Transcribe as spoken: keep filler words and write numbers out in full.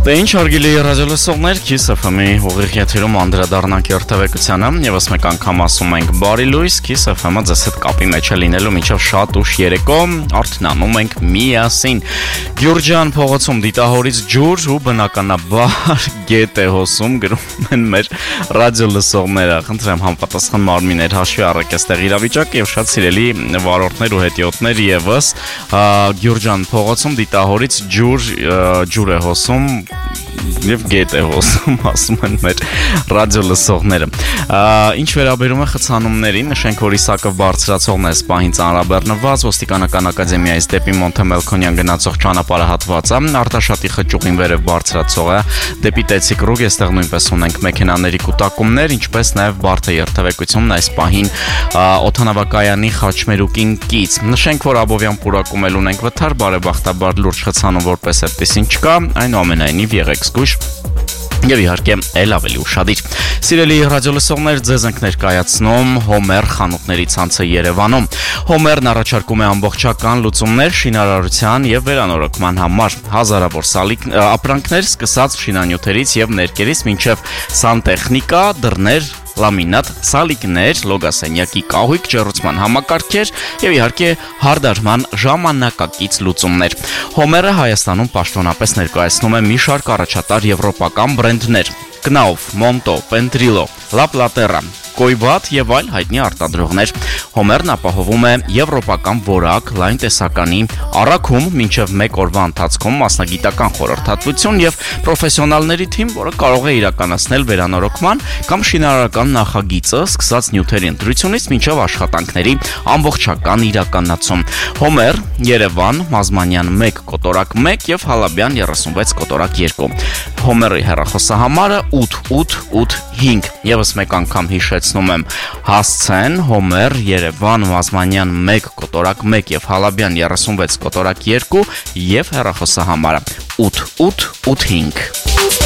Դե ինչ հարգելի ռադիոլսողներ, Kiss F M-ի ուղիղ եթերում անդրադառնանք երթևեկությանը եւ ըստ մեկ անգամ ասում ենք բարի լույս, Kiss F M-ը ձեզ հետ կապի մեջ է լինելու մինչեւ շատ ուշ երեկո, արթնանում ենք միասին։ Գյուրջան փողոցում դիտահորից ջուր ու բնականաբար գետ է հոսում, գրում են մեր ռադիոլսողները։ Խնդրեմ համապատասխան մարմիններ հաշվի առեք այստեղ իրավիճակը եւ շատ սիրելի վարորդներ ու հետիոտներ եւս Գյուրջան փողոցում դիտահորից ջուր ջուր է հոսում եւ գետ է հոսում, ասում են մեր ռադիոլսողները։ Ինչ վերաբերում է խցանումներին, նշենք, որ Իսակով բարձրացողն է սպահին ծանրաբեռնված ոստիկանական ակադեմիայից դեպի Մոնտեմելքոնյան գնացող ճանապարհահատվածը, Արտաշատի խճուղին վերև բարձրացողը դեպի Տեցիկ Ռուգ, այստեղ նույնպես ունենք մեքենաների կուտակումներ, ինչպես նաեւ բարդ է երթևեկությունն այս պահին օդանավակայանի Խաչմերուկին կից։ Նշենք, որ Աբովյան պուրակում էլ ունենք վթար, բարեբախտաբար լուրջ խցանում որպես այդպեսին չկա, այնուամենայնիվ եղեք զգույշ եւ իհարկե ել ավելի ուշադիր։ Սիրելի ռադիոլսողներ, ձեզ ենք ներկայացնում Հոմեր խանութների ցանցը Երևանում։ Հոմերն առաջարկում է ամբողջական լուծումներ շինարարության եւ վերանորոգման համար։ Հազարավոր սալիկ ապրանքներ, սկսած շինանյութերից եւ ներկերից մինչեւ սանտեխնիկա, դռներ, լամինատ, սալիկներ, լոգասենյակի կահույք, ջեռուցման համակարգեր եւ իհարկե հարդարման ժամանակակից լուծումներ։ Հոմերը Հայաստանում պաշտոնապես ներկայացնում է մի շարք առաջատար եվրոպական բրենդներ՝ Knauf, Monto, Pentrilo, La Platera, Կոյբատ եւ այլ հայտնի արտադրողներ։ Հոմերն ապահովում է եվրոպական որակ, լայն տեսականի, առաքում մինչև մեկ օրվա ընթացքում մասնագիտական խորհրդատվություն եւ պրոֆեսիոնալների թիմ, որը կարող է իրականացնել վերանորոգման կամ շինարարական նախագիծը, սկսած նյութերի ընտրությունից մինչև աշխատանքների ամբողջական իրականացում։ Հոմեր, Երևան, Մազմանյան մեկ կոտորակ մեկ եւ Հալաբյան երեսունվեց կոտորակ երկու։ Հոմերի հեռախոսահամարը ութ ութ ութ հինգ։ Եվս մեկ անգամ հիշեցնում եմ, հասցեն Հոմեր Երևան Մազմանյան մեկ կոտորակ մեկ եւ Հալաբյան երեսունվեց կոտորակ երկու եւ հեռախոսահամարը ութ ութ ութ հինգ։